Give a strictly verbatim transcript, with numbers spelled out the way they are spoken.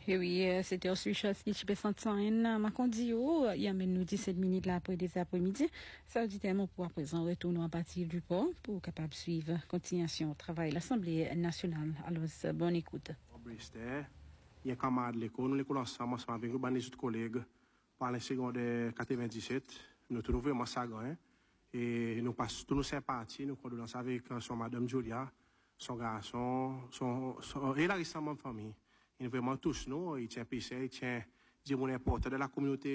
Et oui, euh, c'était aussi chose qui peut s'entendre. Ma condio, il y a nous dix-sept minutes là après des après-midi. Ça veut dire tellement pour à présent retourner à partir du port pour capable suivre continuation au travail l'Assemblée nationale. Alors, bonne écoute. Il y a camarades de l'école, nous l'école ensemble, ensemble avec nous, les autres collègues, par les secondaires quatre-vingt-dix-sept. Nous trouvons vraiment ça grand. Et nous passons tous nos sympathies, nous condoléances avec son madame Julia, son garçon, son, son, et la récente famille. Ils vraiment tous nous, ils tiennent pissé, ils tiennent, disons, l'importance de la communauté.